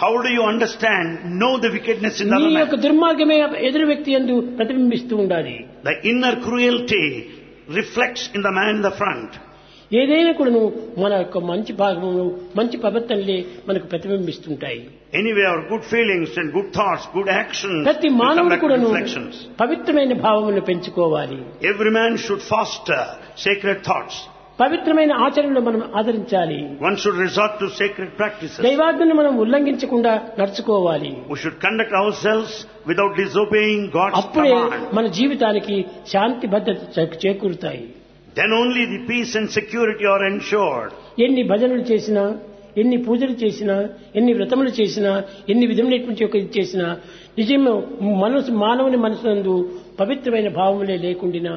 How do you understand, know the wickedness in the నీ other యొక్క man? దుర్మార్గమే ఎదురు వ్యక్తి యందు ప్రతిబింబిస్తూ ఉండాలి. The inner cruelty reflects in the man in the front. ఏదైనా కూడాను మన యొక్క మంచి భాగములు మంచి ప్రవర్తనలే మనకు ప్రతిబింబిస్తుంటాయి. Anyway, our good feelings and good thoughts, good actions ప్రతి will come మానవుడు back to కూడాను reflections. పవిత్రమైన భావములను పెంచుకోవాలి. Every man should foster sacred thoughts. పవిత్రమైన ఆచరణలు మనం ఆదరించాలి. One should resort to sacred practices. దైవాజ్ఞను మనం ఉల్లంఘించకుండా నడుచుకోవాలి. We should conduct ourselves without disobeying God's అప్పుడే command. మన జీవితానికి శాంతి భద్రత చేకూరుతాయి. Then only the peace and security are ensured. ఎన్ని భజనలు చేసినా, ఎన్ని పూజలు చేసినా, ఎన్ని వ్రతములు చేసినా, ఎన్ని విధములైనటువంటి ఒక ఇది చేసినా నిజంగా మానవుని మనసునందు పవిత్రమైన భావములే లేకుండినా,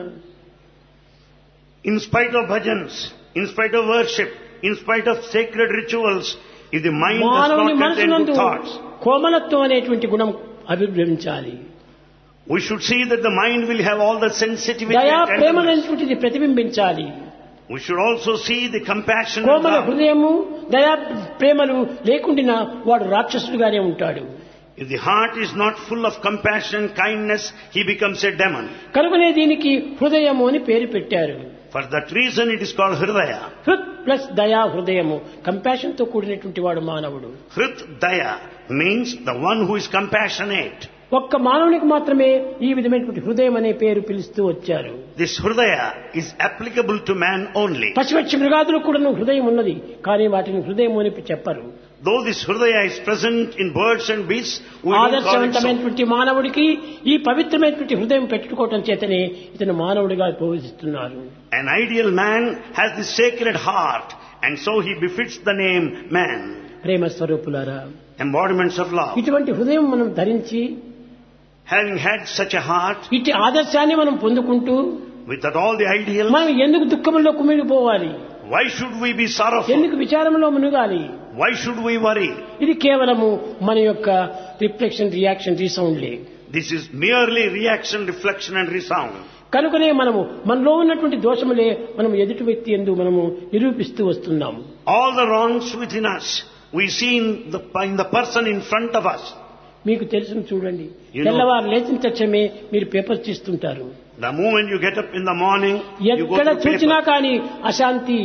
In spite of bhajans, in spite of worship, in spite of sacred rituals, if the mind does మానవుని not contain మనసునందు good thoughts, కోమలత్వం అనేటువంటి గుణం అభివృద్ధించాలి. we should see that the mind will have all the sensitivity దయా and Prema tenderness. అనేటువంటిది ప్రతిబింబించాలి. We should also see the compassion and Komala love. హృదయము దయా ప్రేమలు లేకుండినా వాడు రాక్షసుడుగానే ఉంటాడు. If the heart is not full of compassion, kindness, he becomes a demon. కనుకనే దీనికి హృదయము అని పేరు పెట్టారు. For that reason it is called Hridaya. హృత్ plus దయా హృదయము, కంపాషన్ తో కూడినటువంటి వాడు మానవుడు. Hrit Daya means the one who is compassionate. ఒక్క మానవునికి మాత్రమే ఈ విధమైనటువంటి హృదయం అనే పేరు పిలుస్తూ వచ్చారు. This Hridaya is applicable to man only. పశుపక్షి మృగాదులకు కూడా హృదయం ఉన్నది, కానీ వాటిని హృదయం అని చెప్పరు. Though this Hridaya is present in birds and beasts, we don't call it so. ఆదర్శవంతమైనటువంటి మానవుడికి ఈ పవిత్రమైనటువంటి హృదయం పెట్టుకోవటం చేతనే ఇతను మానవుడిగా బోధిస్తున్నారు. An ideal man has the sacred heart, and so he befits the name man. ప్రేమ స్వరూపులారా, Embodiments of love. ఇటువంటి హృదయం మనం ధరించి Having had such a heart, ఇటు ఆదర్శాన్ని మనం పొందుకుంటూ without all the ideals, మనం ఎందుకు దుఃఖంలో కుమిలిపోవాలి, why should we be sorrowful? ఎందుకు విచారంలో మునుగాలి? Why should we worry? ఇది కేవలము మన యొక్క reflection, reaction, రీసౌండ్లే. This is merely reaction, reflection and resound. కనుకనే మనము మనలో ఉన్నటువంటి దోషములే మనం ఎదుటి వ్యక్తి యందు మనము నిరూపిస్తూ వస్తున్నాం. All the wrongs within us, we see in the person in front of us. మీకు తెలుసును చూడండి, You know- తెల్లవారు లేచిన తక్షణమే మీరు paper తీస్తుంటారు. The moment you get up in the morning, you go ఎక్కడ to చూచినా paper. కానీ అశాంతి,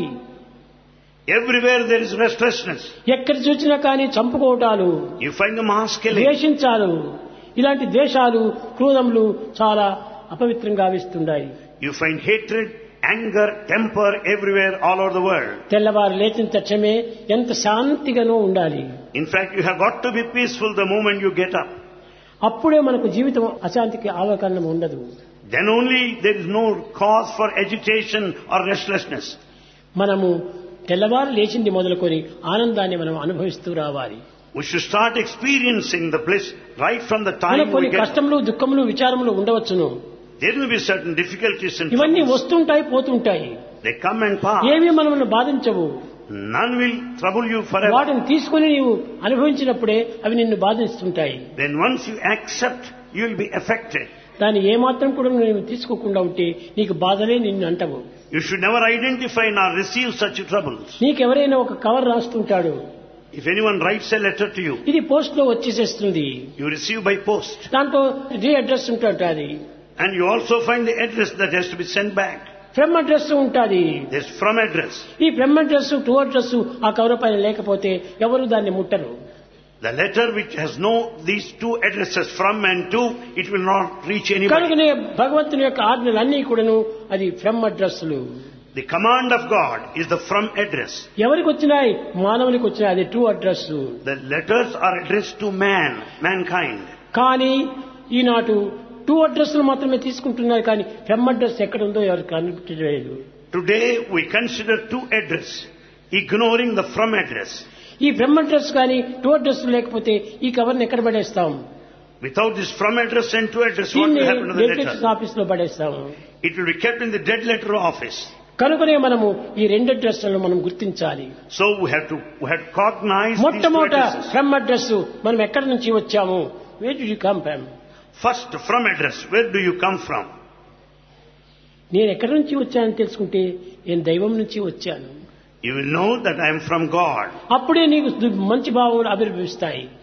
Everywhere there is restlessness. ఎక్కడ చూచినా కానీ చంపుకోవటాలు, You find the mass killing. ద్వేషించాలు, ఇలాంటి ద్వేషాలు, క్రోధములు చాలా అపవిత్రంగా ఆవిస్తున్నాయి. You find hatred, anger, temper everywhere all over the world. తెల్లవారు లేచిన తక్షణమే ఎంత శాంతిగానో ఉండాలి. In fact, you have got to be peaceful the moment you get up. అప్పుడే మనకు జీవితం అశాంతికి అవకాశం ఉండదు. Then only there is no cause for agitation or restlessness. మనము తెల్లవారు లేచింది మొదలుకొని ఆనందాన్ని మనం అనుభవిస్తూ రావాలి. We should start experiencing the bliss right from the మనకు time we కొన్ని get up. కష్టములు, దుఃఖములు, విచారములు ఉండవచ్చును. There will be certain difficulties and ఇవన్నీ troubles. వస్తుంటాయి, పోతుంటాయి. They come and pass. ఏమీ మనల్ని బాధించవు. None will trouble you forever. వాటిని తీసుకుని నీవు అనుభవించినప్పుడే అవి నిన్ను బాధిస్తుంటాయి. Then once you accept, you will be affected. దాన్ని ఏమాత్రం కూడా నువ్వు తీసుకోకుండా ఉంటే నీకు బాధలే నిన్ను అంటవు. You should never identify nor receive such troubles. నీకెవరైనా ఒక cover రాస్తుంటాడు, If anyone writes a letter to you, ఇది పోస్ట్ లో వచ్చేసేస్తుంది, you receive by post. దాంట్లో రీ అడ్రస్ ఉంటుంది, And you also find the address that has to be sent back. From address ఉంటుంది. There's from address. ఈ from address, to address ఆ cover పైన లేకపోతే ఎవరు దాన్ని ముట్టరు. The letter which has these two addresses, from and to, it will not reach anybody. కనుకనే భగవంతుని యొక్క ఆజ్ఞలన్నీ కూడాను అది ఫ్రమ్ అడ్రస్లు. The command of God is the from address. ఎవరికి వచ్చినాయి? మానవునికి వచ్చినాయి, అది true address. The letters are addressed to mankind. కానీ ఈనాటి టూ అడ్రస్లు మాత్రమే తీసుకుంటున్నారు, కానీ ఫ్రమ్ అడ్రస్ ఎక్కడ ఉందో ఎవరికి కనిపించలేదు. Today we consider to address, ignoring the from address. ఈ ఫ్రమ్ అడ్రస్ కానీ టూ అడ్రస్ లేకపోతే ఈ కవర్ని ఎక్కడ పడేస్తాం? Without this from address and to address, what will happen to the deputy letter? Office లో పడేస్తాము. It will be kept in the dead letter office. కనుకనే మనము ఈ రెండు అడ్రస్లను మనం గుర్తించాలి. So we have to cognize these two మొట్టమొదట addresses. From address, మనం ఎక్కడి నుంచి వచ్చాము, wear D you come from. First, from address, where do you come from? నేను ఎక్కడి నుంచి వచ్చానని తెలుసుకుంటే నేను దైవం నుంచి వచ్చాను. You will know that I am from God. అప్పుడే నీకు మంచి భావములు ఆవిర్భవిస్తాయి.